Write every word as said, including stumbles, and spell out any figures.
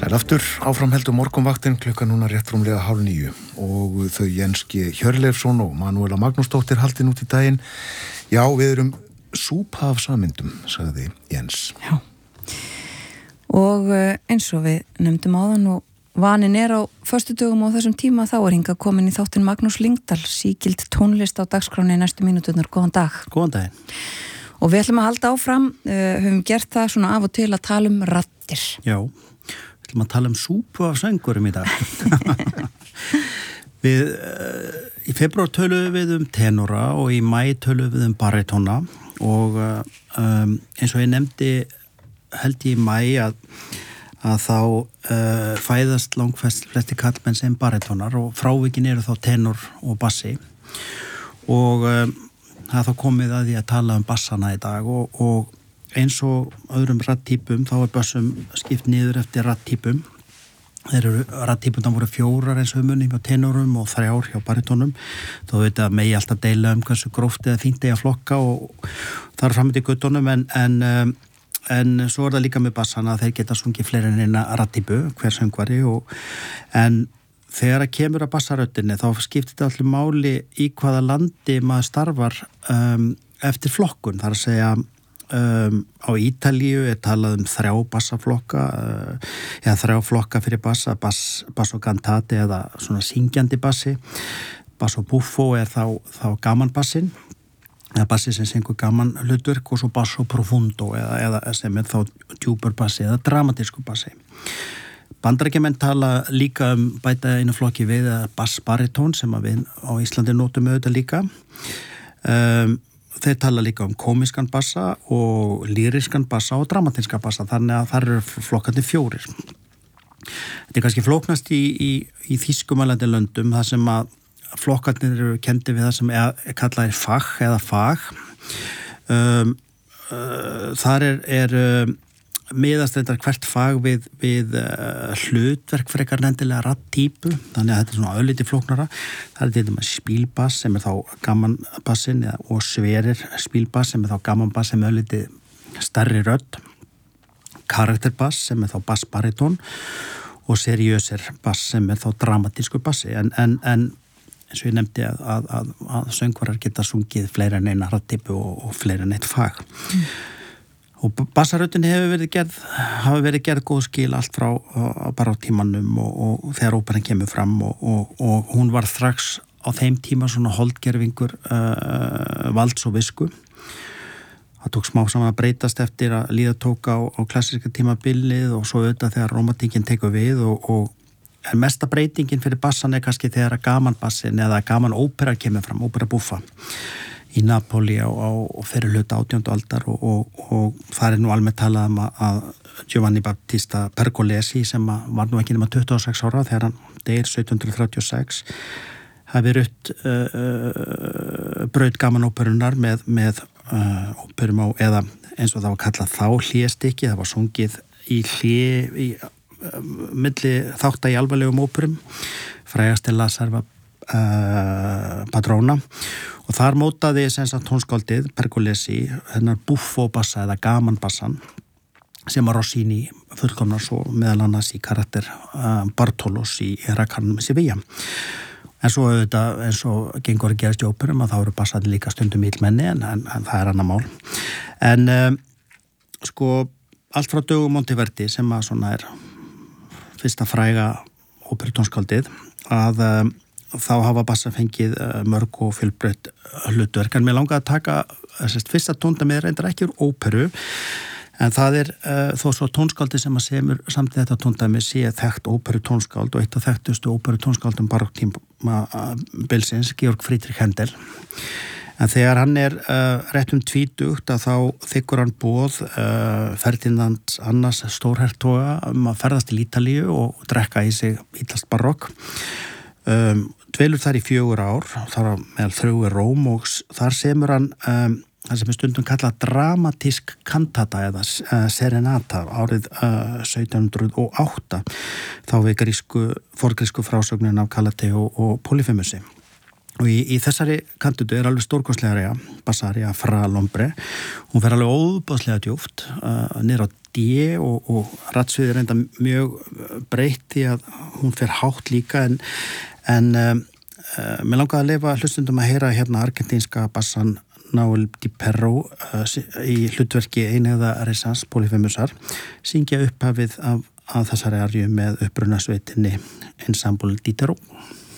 Sæl aftur, áframheldur morgunvaktin klukkan núna rétt rúmlega hálf níu og þau Jens G. Hjörleifsson og Manuela Magnúsdóttir haldin út í daginn. Já, við erum súpa af samyndum, sagði Jens. Já, og eins og við nefndum áðan og vanin er á föstudögum á þessum tíma þá er hingað komin í þáttinn Magnús Lyngdal, sígild tónlist á dagskráni í næstu mínúturnar. Góðan dag. Góðan daginn. Og við ætlum að halda áfram, uh, höfum gert það svona af og til að tala um raddir. Já, við ætlum að tala um súpu af söngurum í dag. við, uh, í febrúar töluðum við um tenora og í maí töluðum við um barítóna og uh, um, eins og ég nefndi held ég í maí að, að þá uh, fæðast langflest flesti kallmenn sem barítónar og frávikin eru þá tenor og bassi og um, það er þá komið að því að tala um bassana í dag og, og eins og öðrum raddtípum þá er bassum skipt niður eftir raddtípum. Þeir eru raddtípuna voru fjórar eins og munni hjá tenorum og þrjár hjá barítónum. Þá veit að megi alltaf deila um hversu gróft eða fínt eigi að flokka og það er framöndi guttunum en, en, en svo er það líka með bassana að þeir geta sungið fleiri en eina raddtípu, hver söngvari og en þegar að kemur að bassaröddinni þá skiptir þetta allir máli í hvaða landi maður starfar um, eftir flokkun. Það er að segja um, á Ítalíu er talað um þrjá bassaflokka uh, eða þrjá flokka fyrir bassa, bass, basso cantate eða svona syngjandi bassi. Basso buffo er þá, þá gamanbassin eða bassi sem syngur gaman hlutverk og svo basso profundo eða, eða sem er þá djúpur bassi eða dramatísku bassi. Bandaríkjamenn tala líka um bæta einu flokki við bassbaritón sem að við á Íslandi notum auðvitað líka. Um, þeir tala líka um komískan bassa og lýriskan bassa og dramatíska bassa þannig að þar eru flokkandi fjórir. Þetta er kannski flóknast í, í, í þýskumælandi löndum þar sem að flokkarnir eru kendi við það sem er, er kallað fag eða fag. Um, uh, þar er, er um, miðast þetta hvert fag við, við uh, hlutverk frekar nendilega raddtípu, þannig að þetta er svona ölliti flóknara. Það er þetta með spílbass sem er þá gamanbassin og sverir spílbass sem er þá gamanbass sem er ölliti stærri rödd, karakterbass sem er þá bassbaritón og seriösir bass sem er þá dramatísku bassi en, en, en eins og ég nefndi að, að, að, að söngvarar geta sungið fleiri en eina raddtípu og, og fleiri en eitt fag. Mm. Og bassaröddin hefur verið gerð, hafa verið gerð góð skil allt frá uh, bara á tímanum og, og þegar óperan kemur fram og, og, og hún var strax á þeim tíma svona holdgerfingur uh, valds og visku. Það tók smá saman að breytast eftir að líða tók á, á klassíska tímabilið og svo auðvitað þegar romantíkin tekur við og, og en mesta breytingin fyrir bassan er kannski þegar að gamanbassin eða gaman ópera kemur fram, ópera buffa. Í Napoli á, á fyrir hluta átjándu aldar og, og, og það er nú almennt talað um að Giovanni Battista Pergolesi sem var nú ekki nema tuttugu og sex ára þegar hann deyr sautján hundruð þrjátíu og sex hafi rutt uh, uh, braut gaman óperunar með, með uh, óperum á eða eins og það var kallað þá hléstykki, það var sungið í hlé í uh, milli þátta í alvarlegum óperum frægast er La Serva uh, Padrona og þar mótaði sem sagt tónskáldið Pergolesi hennar buffobassa eða gamanbassan sem var Rossini fullkomnar svo meðal annars í karakter uh, Bartolos í Rakanum í Sevilla. En svo auðvitað eins og gengur að gerast í óperum að þá eru bassaði líka stundum illmenni en, en, en það er annar mál. En um, sko allt frá dögum Monteverdi sem að svona er fyrsta fræga óperutónskáldið að um, þá hafa bassa fengið mörg og fjölbreytt hlutverk en mér langaði að taka þessast fyrsta tónda með reyndar ekki úr óperu en það er uh, þó svo tónskáldi sem að semur samt þetta tóndæmi sé þekkt óperu tónskáld og eitt af þekktustu óperu tónskáldum barokktíma bilsins, Georg Friedrich Händel en þegar hann er uh, rétt um tvítugt að þá þykkur hann boð uh, Ferdinand Annars stórhertoga um að ferðast til Ítalíu og drekka í sig ítalskt barokk um, dvelur þar í fjögur ár, þar á meðal þrjú er Róm og þar semur hann um, það sem er stundum kallað dramatísk kantata eða uh, serenata árið uh, sautján hundruð og átta þá við grísku, forgrísku frásögnin af Galateo og Polyphemusi Og í, í þessari kantutu er alveg stórkostlega Bassaria fra l'ombre. Hún fer alveg óbúðslega djúpt uh, niður á D og, og ratsviðið er enda mjög breytt því að hún fer hátt líka en, en um, uh, mér langaði að leyfa hlustundum að heyra hérna argentínska bassan Nahuel Di Perro uh, í hlutverki Eneida Resans Polyphemusar syngja upphafið af, af þessari arju með upprunasveitinni Ensemble Dítero.